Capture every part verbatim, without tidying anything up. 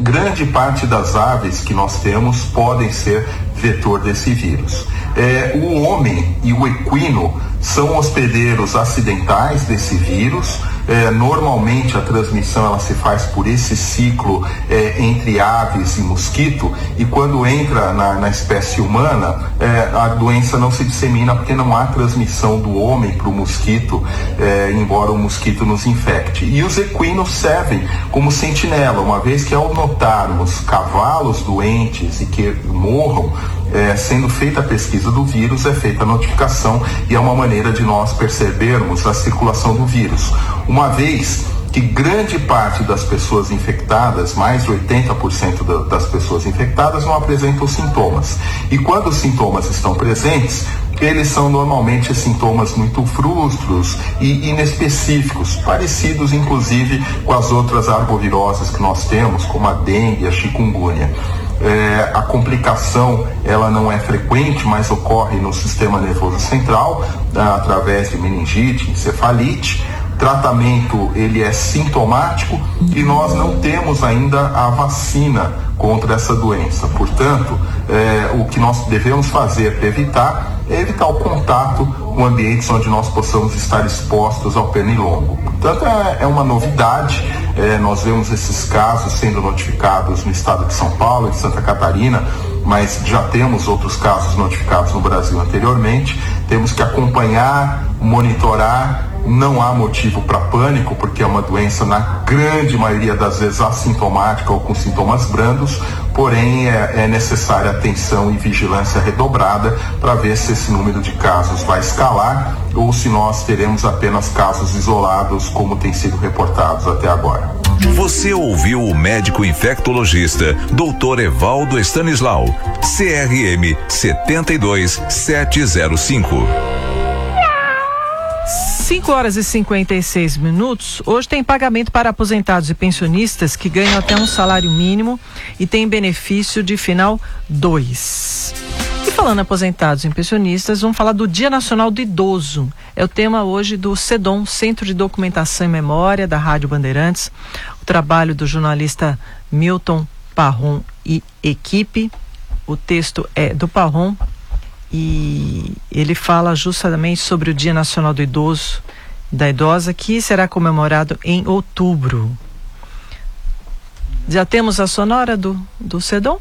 grande parte das aves que nós temos podem ser vetor desse vírus. É, o homem e o equino são hospedeiros acidentais desse vírus. É, normalmente a transmissão ela se faz por esse ciclo é, entre aves e mosquito, e quando entra na, na espécie humana, é, a doença não se dissemina porque não há transmissão do homem para o mosquito, é, embora o mosquito nos infecte. E os equinos servem como sentinela, uma vez que ao notarmos cavalos doentes e que morram, É, sendo feita a pesquisa do vírus, é feita a notificação, e é uma maneira de nós percebermos a circulação do vírus. Uma vez que grande parte das pessoas infectadas, mais de oitenta por cento da, das pessoas infectadas, não apresentam sintomas. E quando os sintomas estão presentes, eles são normalmente sintomas muito frustros e inespecíficos, parecidos inclusive com as outras arboviroses que nós temos, como a dengue e a chikungunya. É, a complicação ela não é frequente, mas ocorre no sistema nervoso central, ah, através de meningite, encefalite. O tratamento ele é sintomático e nós não temos ainda a vacina contra essa doença. Portanto, é, o que nós devemos fazer para evitar é evitar o contato com ambientes onde nós possamos estar expostos ao pernilongo. Portanto, é, é uma novidade. É, nós vemos esses casos sendo notificados no estado de São Paulo e de Santa Catarina, mas já temos outros casos notificados no Brasil anteriormente. Temos que acompanhar, monitorar. Não há motivo para pânico, porque é uma doença, na grande maioria das vezes, assintomática ou com sintomas brandos, porém é, é necessária atenção e vigilância redobrada para ver se esse número de casos vai escalar ou se nós teremos apenas casos isolados, como tem sido reportados até agora. Você ouviu o médico infectologista doutor Evaldo Stanislau, C R M sete dois sete zero cinco. cinco horas e cinquenta e seis minutos. Hoje tem pagamento para aposentados e pensionistas que ganham até um salário mínimo e tem benefício de final dois. E falando em aposentados e pensionistas, vamos falar do Dia Nacional do Idoso. É o tema hoje do CEDOM, Centro de Documentação e Memória da Rádio Bandeirantes. O trabalho do jornalista Milton Parron e equipe. O texto é do Parron. E ele fala justamente sobre o Dia Nacional do Idoso, da Idosa, que será comemorado em outubro. Já temos a sonora do, do CEDOM?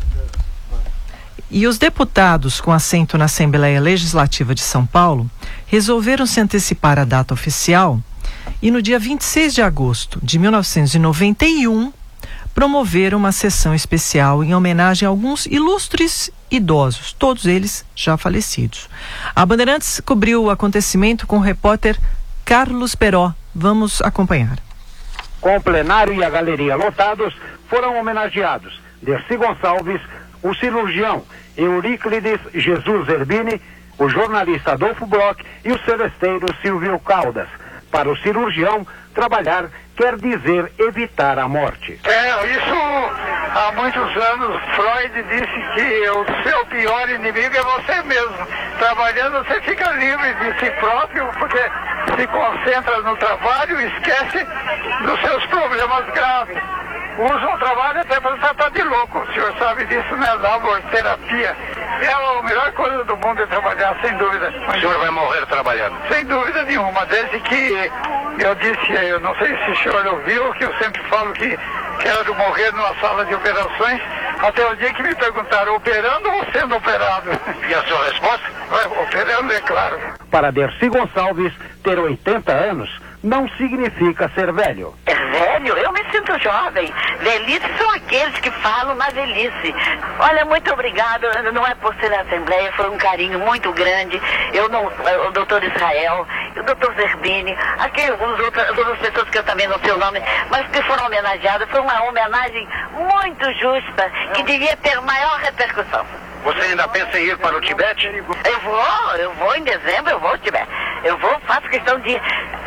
E os deputados com assento na Assembleia Legislativa de São Paulo resolveram se antecipar à data oficial e no dia vinte e seis de agosto de mil novecentos e noventa e um promoveram uma sessão especial em homenagem a alguns ilustres idosos, todos eles já falecidos. A Bandeirantes cobriu o acontecimento com o repórter Carlos Peró. Vamos acompanhar. Com o plenário e a galeria lotados, foram homenageados Dercy Gonçalves, o cirurgião Euríclides Jesus Zerbini, o jornalista Adolfo Bloch e o celesteiro Silvio Caldas. Para o cirurgião, trabalhar quer dizer evitar a morte. É, isso há muitos anos Freud disse que o seu pior inimigo é você mesmo. Trabalhando você fica livre de si próprio, porque se concentra no trabalho e esquece dos seus problemas graves. Usa o trabalho até para tratar de louco. O senhor sabe disso, né? Laborterapia. É a melhor coisa do mundo é trabalhar, sem dúvida. O senhor vai morrer trabalhando? Sem dúvida nenhuma. Desde que eu disse, eu não sei se o senhor ouviu, que eu sempre falo que quero morrer numa sala de operações, até o dia que me perguntaram, operando ou sendo operado? E a sua resposta? Operando, é claro. Para Dercy Gonçalves, ter oitenta anos não significa ser velho. É velho? Eu me sinto jovem. Velhice são aqueles que falam na velhice. Olha, muito obrigado. Não é por ser na Assembleia, foi um carinho muito grande. Eu não, o doutor Israel, o doutor Zerbini, aqueles, outras, as outras pessoas que eu também não sei o nome, mas que foram homenageadas. Foi uma homenagem muito justa, que devia ter maior repercussão. Você ainda pensa em ir para o Tibete? Eu vou, eu vou em dezembro, eu vou ao Tibete. Eu vou, faço questão de...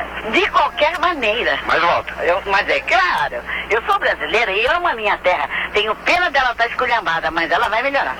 De qualquer maneira. Mas volta. Eu, mas é claro, eu sou brasileira e amo a minha terra. Tenho pena dela estar esculhambada, mas ela vai melhorar.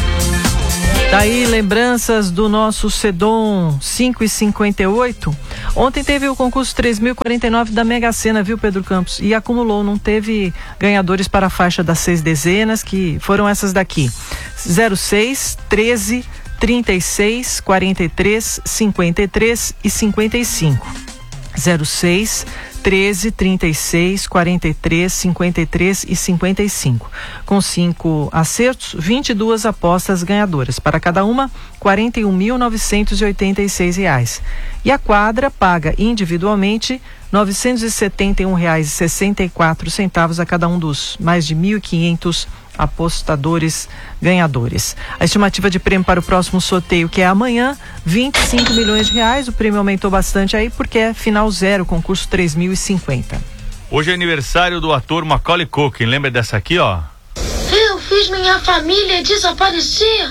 Daí lembranças do nosso CEDOM, cinco e cinquenta e oito. Ontem teve o concurso três mil e quarenta e nove da Mega Sena, viu, Pedro Campos? E acumulou, não teve ganhadores para a faixa das seis dezenas, que foram essas daqui: zero seis, treze, trinta e seis, quarenta e três, cinquenta e três e cinquenta e cinco. zero seis, treze, trinta e seis, quarenta e três, cinquenta e três e cinquenta e cinco. Com cinco acertos, vinte e duas apostas ganhadoras. Para cada uma, quarenta e um mil novecentos e oitenta e seis reais. E a quadra paga individualmente novecentos e setenta e um reais e sessenta e quatro centavos a cada um dos mais de mil e quinhentos apostadores ganhadores. A estimativa de prêmio para o próximo sorteio, que é amanhã, vinte e cinco milhões de reais. O prêmio aumentou bastante aí porque é final zero, concurso três mil e cinquenta. Hoje é aniversário do ator Macaulay Culkin. Lembra dessa aqui, ó? Eu fiz minha família desaparecer.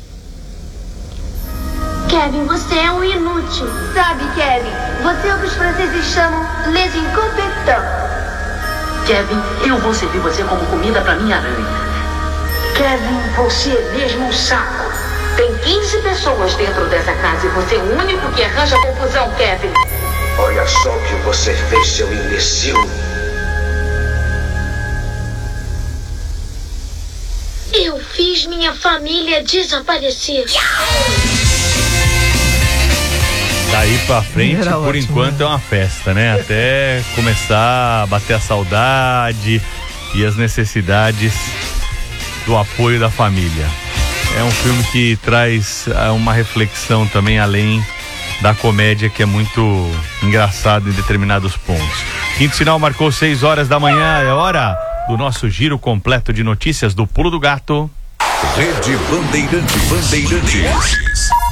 Kevin, você é um inútil. Sabe, Kevin, você é o que os franceses chamam les incompetents. Kevin, eu vou servir você como comida pra minha aranha. Kevin, você é mesmo um saco. Tem quinze pessoas dentro dessa casa e você é o único que arranja confusão, Kevin. Olha só o que você fez, seu imbecil. Eu fiz minha família desaparecer. Daí pra frente, Era por ótimo, enquanto, né? é uma festa, né? Até começar a bater a saudade e as necessidades do apoio da família. É um filme que traz uh, uma reflexão também, além da comédia, que é muito engraçado em determinados pontos. Quinto sinal marcou seis horas da manhã, é hora do nosso giro completo de notícias do Pulo do Gato. Rede Bandeirantes. Bandeirantes.